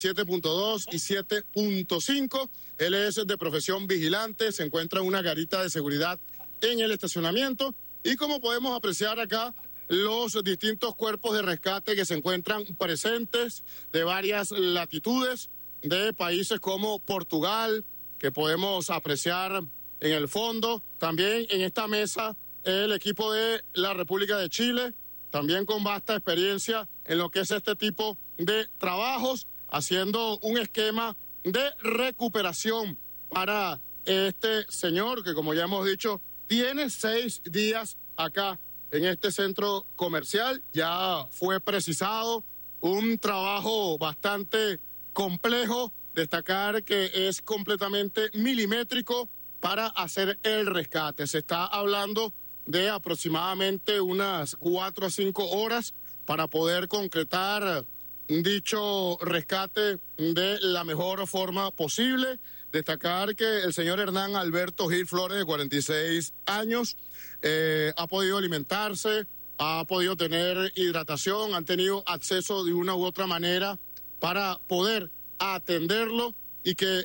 7.2 y 7.5. Él es de profesión vigilante, se encuentra en una garita de seguridad en el estacionamiento y como podemos apreciar acá, los distintos cuerpos de rescate que se encuentran presentes de varias latitudes, de países como Portugal, que podemos apreciar en el fondo. También en esta mesa el equipo de la República de Chile, también con vasta experiencia en lo que es este tipo de trabajos, haciendo un esquema de recuperación para este señor que, como ya hemos dicho, tiene 6 días acá en este centro comercial. Ya fue precisado un trabajo bastante complejo, destacar que es completamente milimétrico para hacer el rescate. Se está hablando de aproximadamente unas 4 a 5 horas para poder concretar dicho rescate de la mejor forma posible. Destacar que el señor Hernán Alberto Gil Flores, de 46 años, ha podido alimentarse, ha podido tener hidratación, han tenido acceso de una u otra manera para poder atenderlo y que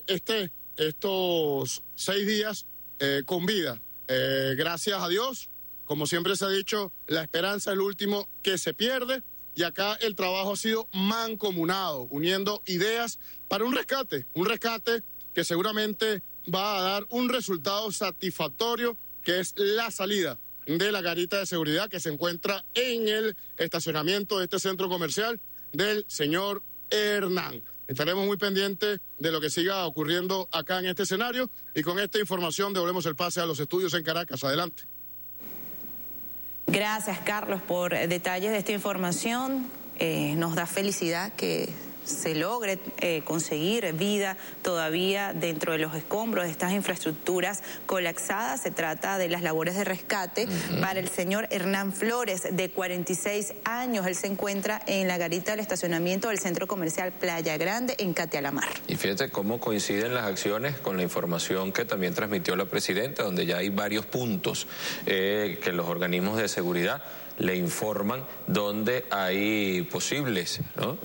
estos 6 días con vida. Gracias a Dios, como siempre se ha dicho, la esperanza es lo último que se pierde. Y acá el trabajo ha sido mancomunado, uniendo ideas para un rescate que seguramente va a dar un resultado satisfactorio, que es la salida de la garita de seguridad que se encuentra en el estacionamiento de este centro comercial del señor Hernán. Estaremos muy pendientes de lo que siga ocurriendo acá en este escenario y con esta información devolvemos el pase a los estudios en Caracas. Adelante. Gracias, Carlos, por detalles de esta información. Nos da felicidad que se logre conseguir vida todavía dentro de los escombros de estas infraestructuras colapsadas. Se trata de las labores de rescate para el señor Hernán Flores, de 46 años. Él se encuentra en la garita del estacionamiento del centro comercial Playa Grande, en Catealamar. Y fíjate cómo coinciden las acciones con la información que también transmitió la presidenta, donde ya hay varios puntos que los organismos de seguridad le informan donde hay posibles, ¿no?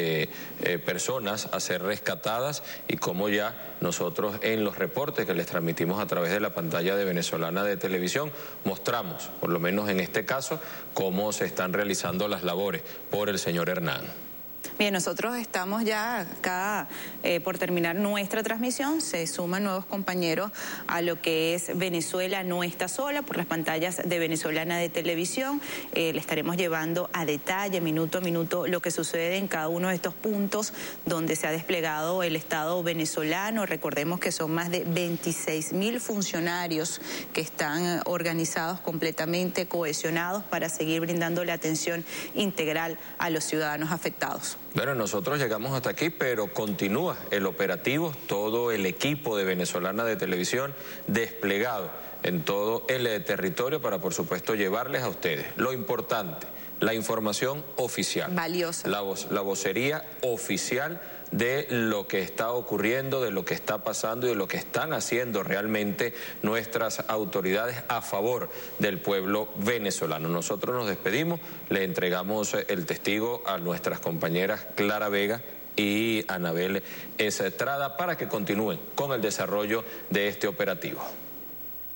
Personas a ser rescatadas y cómo ya nosotros en los reportes que les transmitimos a través de la pantalla de Venezolana de Televisión mostramos, por lo menos en este caso, cómo se están realizando las labores por el señor Hernán. Bien, nosotros estamos ya acá por terminar nuestra transmisión. Se suman nuevos compañeros a lo que es Venezuela no está sola por las pantallas de Venezolana de Televisión. Le estaremos llevando a detalle, minuto a minuto, lo que sucede en cada uno de estos puntos donde se ha desplegado el Estado venezolano. Recordemos que son más de 26.000 funcionarios que están organizados completamente, cohesionados para seguir brindando la atención integral a los ciudadanos afectados. Bueno, nosotros llegamos hasta aquí, pero continúa el operativo, todo el equipo de Venezolana de Televisión desplegado en todo el territorio para, por supuesto, llevarles a ustedes lo importante, la información oficial. Valiosa. La vocería oficial de lo que está ocurriendo, de lo que está pasando y de lo que están haciendo realmente nuestras autoridades a favor del pueblo venezolano. Nosotros nos despedimos, le entregamos el testigo a nuestras compañeras Clara Vega y Anabel Estrada para que continúen con el desarrollo de este operativo.